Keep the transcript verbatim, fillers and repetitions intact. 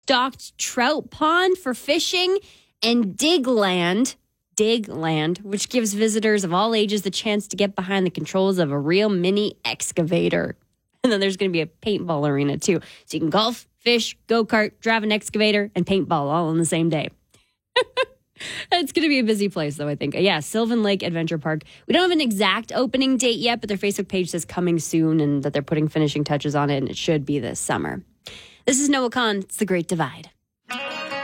stocked trout pond for fishing, and Digland, Digland, which gives visitors of all ages the chance to get behind the controls of a real mini excavator. And then there's going to be a paintball arena, too. So you can golf, fish, go-kart, drive an excavator, and paintball all in the same day. It's going to be a busy place, though, I think. Yeah, Sylvan Lake Adventure Park. We don't have an exact opening date yet, but their Facebook page says coming soon and that they're putting finishing touches on it, and it should be this summer. This is Noah Kahn. It's The Great Divide.